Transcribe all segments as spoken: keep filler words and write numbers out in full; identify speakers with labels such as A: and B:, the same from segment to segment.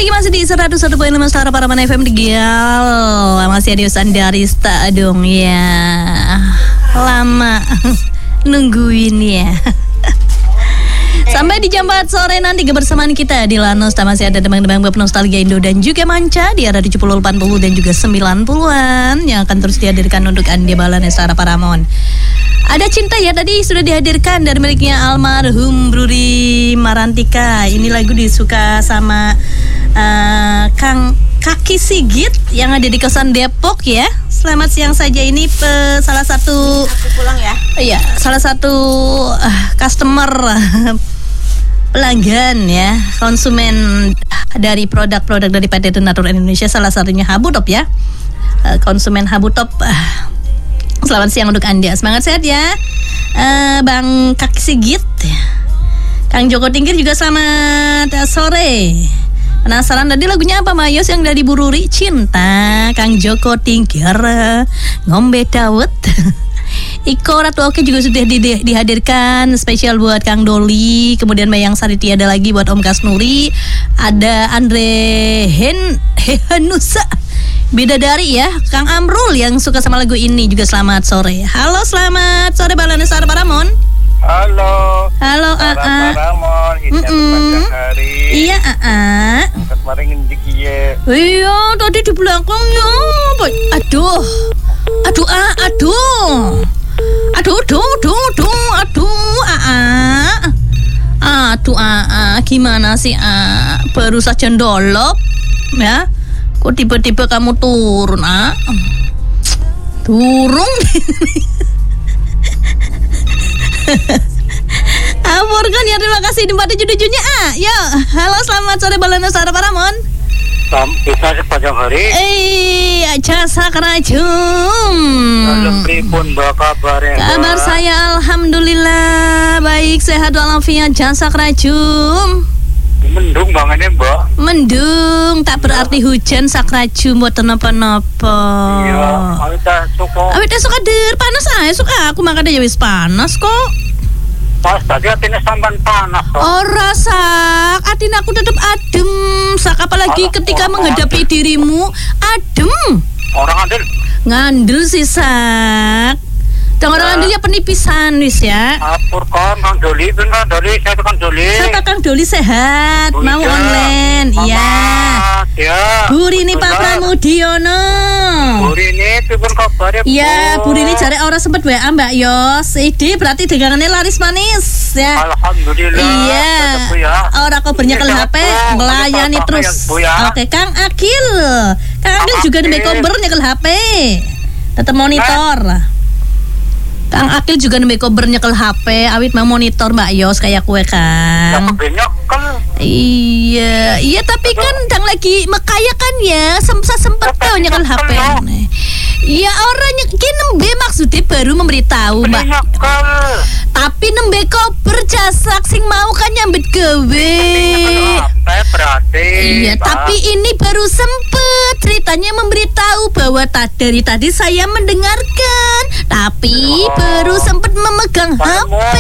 A: lagi masih di seratus satu koma lima Star Paraman F M Tegal. Masih ada Sandarista dong ya. Lama nungguin ya. Sampai di jam empat sore nanti kebersamaan kita di Lanos. Masih ada demang-demang bab nostalgia Indo dan juga manca di era tujuh puluh, delapan puluh dan juga sembilan puluhan yang akan terus dihadirkan untuk Andi Balane Star Paramon. Ada cinta ya tadi sudah dihadirkan dari miliknya almarhum Bruri Marantika. Ini lagu disuka sama uh, Kang Kaki Sigit yang ada di kosan Depok ya. Selamat siang saja ini pe, salah satu
B: aku pulang ya.
A: Iya, salah satu uh, customer uh, pelanggan ya, konsumen dari produk-produk dari P T Donatur Indonesia, salah satunya Habutop ya. Uh, konsumen Habutop. Uh, Selamat siang untuk Anda. Semangat sehat ya, uh, Bang Kaki Sigit. Kang Joko Tingkir juga selamat sore. Penasaran tadi lagunya apa Mayos yang dari Bururi? Cinta Kang Joko Tingkir, Ngombe Dawet. Iko Ratu Oke juga sudah di, di, dihadirkan spesial buat Kang Doli. Kemudian Mayang Sariti ada lagi buat Om Kasnuri. Ada Andre Hen Hehanusa Bidadari ya, Kang Amrul yang suka sama lagu ini juga selamat sore. Halo, selamat sore Balane Star Paramon.
C: Halo.
A: Halo A A.
C: Paramon, ini hari.
A: Iya A A.
C: Kemarin ngindik ye.
A: Iya, tadi di belakangnya. Aduh. Aduh A, aduh. Aduh, aduh, aduh, aduh, aduh A A. Aduh A A, gimana sih A? Baru saja dolop ya. Kok tiba-tiba kamu turun, ah? Turun? Ampun ya, terima kasih di empat tujuh tujuh-nya, ah. Yuk, halo selamat sore Balane Star Paramon.
C: Bisa sepanjang hari.
A: Eh, jasa kerajum.
C: Lalu pripun mbak kabarnya?
A: Kabar saya alhamdulillah baik, sehat walafiat, jasa kerajum.
C: Mendung bangetnya mbak.
A: Mendung, tak berarti hujan sakraju buat napa-napa.
C: Iya, awita suka.
A: Awita suka der, panas aja suka aku makan aja wis panas kok.
C: Pas tadi hatinya sampan panas kok.
A: Ora sak, atin aku tetap adem. Sak apalagi
C: Alah,
A: ketika
C: orang
A: menghadapi
C: andel.
A: dirimu adem.
C: Orang andel.
A: Ngandel sih sak. Dengan orang andel ya penipisan wis ya.
C: Apur kan Kang Doli, bener Doli, saya Kang Doli.
A: Siapa Kang Doli sehat,
C: Bu
A: mau
C: Ida,
A: online, iya.
C: Ya.
A: Burini Pak Pramudiono.
C: Burini pripun kabarnya?
A: Iya, Burini jare ora sempet W A Mbak Yos. Ide berarti dagangannya laris manis ya.
C: Alhamdulillah.
A: Iya.
C: Tetep, ya.
A: Ora kok bernyekel
C: Ini
A: H P,
C: tetep,
A: melayani
C: tetep,
A: terus.
C: Bu, ya.
A: Oke, Kang Akil. Kang Akil
C: Kang
A: juga
C: Akil.
A: nembe kober nyekel H P. Tetep monitor. Kang Akil juga nembe kober nyekel H P, awit mau monitor Mbak Yos kayak kue Kang.
C: Yang banyak kan.
A: Iya, iya tapi kan dang lagi makaya kan ya, semsa sempet tau nyekel H P. Iya orangnya ki nembe maksudnya baru memberitahu Mbak.
C: Nyekel.
A: Tapi nembe kober jasak sing mau kan nyambet gawe.
C: Berarti.
A: Iya, tapi ini baru sempet ceritanya memberitahu bahwa ta- dari tadi saya mendengarkan, tapi
C: Oh.
A: baru sempet memegang H P.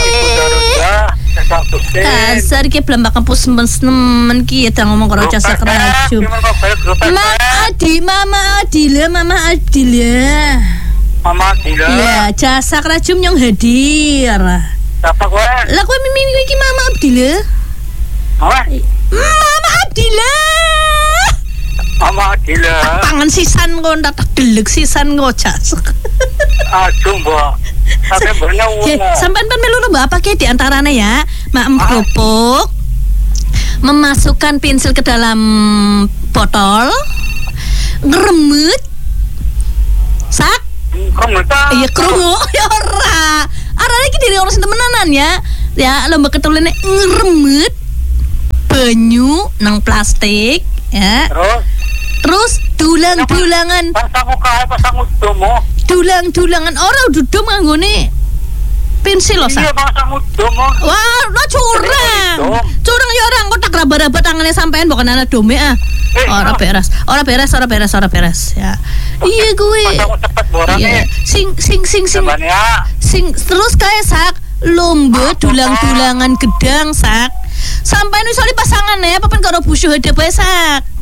A: Dasar ki belum bakal pus nemen ki ya ngomong karo jasa kerajum. Ma Adi, Mama Adila, Mama Adila.
C: Mama Adila.
A: Iya, jasa kerajum yang hadir.
C: Siapa gue?
A: Lah kowe mimi iki Mama Adila.
C: Apa?
A: Mama Adila.
C: Mama Adila.
A: Pangan sisan kok tak delek sisan kok jas.
C: Aduh mbak. Sampai bener
A: Oke,
C: wong.
A: sampean kan melu lomba apa ke di antaranya ya? Mak empropok memasukkan pensil ke dalam botol, ngeremut, sak,
C: Kemudian.
A: iya krungu, ya ora, ora lagi dari orang temenanan ya, ya lomba keteluannya ngeremut, banyu nang plastik, ya,
C: Terus.
A: terus dulang-dulangan,
C: Pasang muka, pasang udomo.
A: dulang-dulangan orang duduk nganggone pensil loh sak.
C: Iya pasang udomo.
A: Wah, lo curang.
C: Dom.
A: Curang ya orang kok tak raba-raba tangannya sampean bukan anak dome ah.
C: Eh,
A: Ora
C: ah.
A: beres, ora beres, ora beres, ora beres ya. Iya gue.
C: Pasang cepet borang
A: Iya.
C: nih.
A: Sing sing sing sing
C: Saban ya.
A: sing terus kayak sak lomba dulang-dulangan gedang sak. Sampai misalnya pasangan ya, apa kan karo busuh ada sak.